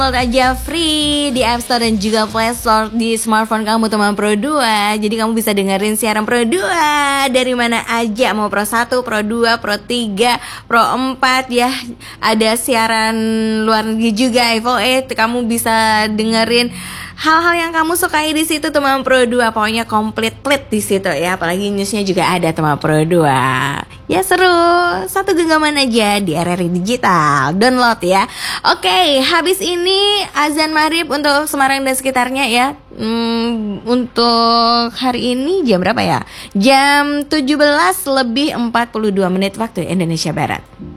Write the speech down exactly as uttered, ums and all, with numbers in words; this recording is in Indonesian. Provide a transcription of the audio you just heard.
Download aja free di App Store dan juga Play Store di smartphone kamu teman Pro dua. Jadi kamu bisa dengerin siaran Pro dua dari mana aja, mau Pro satu, Pro dua, Pro tiga, Pro empat ya. Ada siaran luar negeri juga, Evo delapan. Kamu bisa dengerin hal-hal yang kamu sukai di situ teman Pro dua. Pokoknya komplit plit di situ ya. Apalagi newsnya juga ada teman Pro dua. Ya seru, satu genggaman aja di R R I Digital. Download ya. Oke, habis ini azan maghrib untuk Semarang dan sekitarnya ya. hmm, Untuk hari ini jam berapa ya? Jam tujuh belas lebih empat puluh dua menit waktu Indonesia Barat.